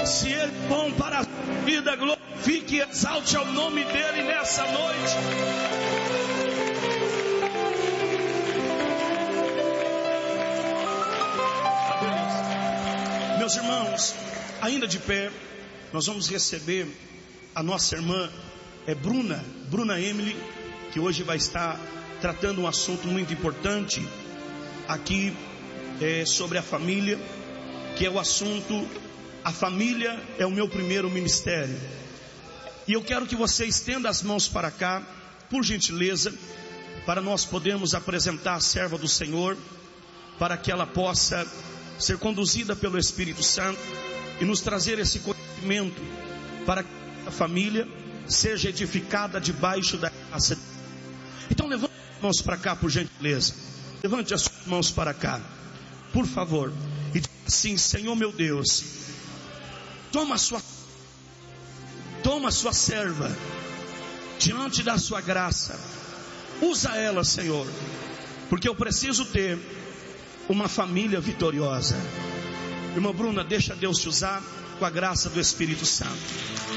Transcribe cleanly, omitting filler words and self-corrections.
Se Ele é bom para a sua vida, glorifique e exalte ao nome dEle nessa noite. Meus irmãos, ainda de pé, nós vamos receber a nossa irmã Bruna Emily, que hoje vai estar tratando um assunto muito importante aqui sobre a família, que é o assunto: a família é o meu primeiro ministério. E eu quero que você estenda as mãos para cá, por gentileza, para nós podermos apresentar a serva do Senhor, para que ela possa ser conduzida pelo Espírito Santo e nos trazer esse conhecimento, para que a família seja edificada debaixo da graça. Então levante as mãos para cá, por gentileza. Levante as suas mãos para cá, por favor, e diga assim: Senhor meu Deus, toma a sua serva diante da sua graça. Usa ela, Senhor, porque eu preciso ter uma família vitoriosa. Irmã Bruna, deixa Deus te usar com a graça do Espírito Santo.